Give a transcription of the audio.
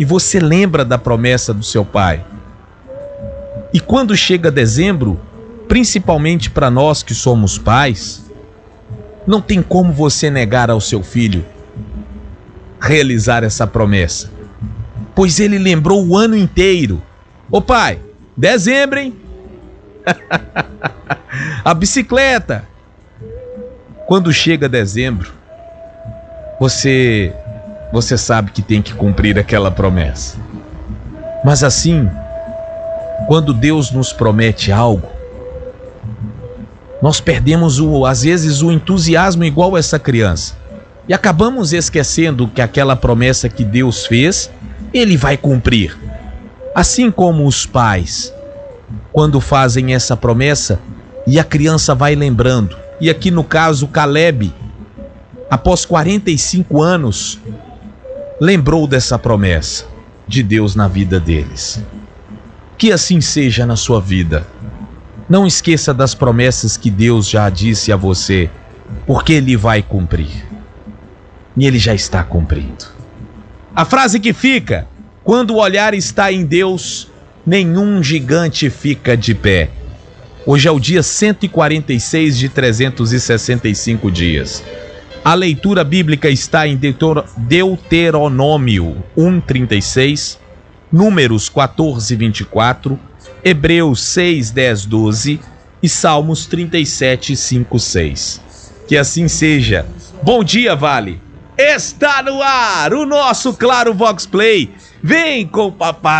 e você lembra da promessa do seu pai. E quando chega dezembro, principalmente para nós que somos pais, não tem como você negar ao seu filho realizar essa promessa, pois ele lembrou o ano inteiro. Ô pai, dezembro, hein? A bicicleta. Quando chega dezembro, você sabe que tem que cumprir aquela promessa. Mas assim, quando Deus nos promete algo, nós perdemos às vezes o entusiasmo igual essa criança. E acabamos esquecendo que aquela promessa que Deus fez, Ele vai cumprir. Assim como os pais, quando fazem essa promessa e a criança vai lembrando. E aqui no caso Caleb, após 45 anos, lembrou dessa promessa de Deus na vida deles. Que assim seja na sua vida. Não esqueça das promessas que Deus já disse a você, porque Ele vai cumprir. E Ele já está cumprindo. A frase que fica: quando o olhar está em Deus, nenhum gigante fica de pé. Hoje é o dia 146 de 365 dias. A leitura bíblica está em Deuteronômio 1:36, Números 14:24, Hebreus 6:10-12 e Salmos 37:5-6. Que assim seja. Bom dia, Vale! Está no ar o nosso Claro Vox Play. Vem com o papai.